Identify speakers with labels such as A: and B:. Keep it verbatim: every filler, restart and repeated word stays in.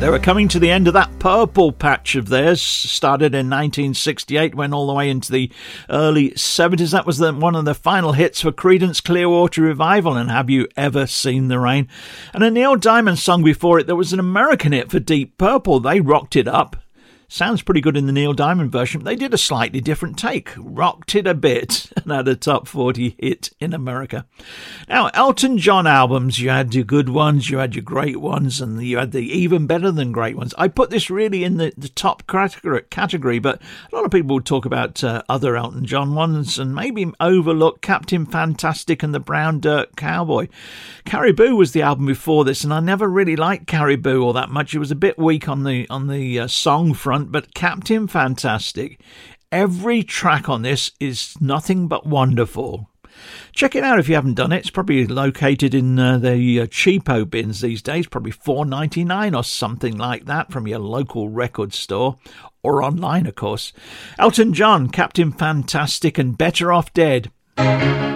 A: They were coming to the end of that purple patch of theirs. Started in nineteen sixty-eight, went all the way into the early seventies. That was the, one of the final hits for Creedence Clearwater Revival and Have You Ever Seen the Rain? And a Neil Diamond song before it that was an American hit for Deep Purple. They rocked it up. Sounds pretty good in the Neil Diamond version, but they did a slightly different take. Rocked it a bit and had a top forty hit in America. Now, Elton John albums, you had your good ones, you had your great ones, and you had the even better than great ones. I put this really in the, the top category, but a lot of people would talk about uh, other Elton John ones and maybe overlook Captain Fantastic and the Brown Dirt Cowboy. Caribou was the album before this, and I never really liked Caribou all that much. It was a bit weak on the, on the uh, song front. But Captain Fantastic, every track on this is nothing but wonderful. Check it out if you haven't done it. It's probably located in uh, the uh, cheapo bins these days, probably four ninety-nine or something like that from your local record store or online, of course. Elton John, Captain Fantastic and Better Off Dead.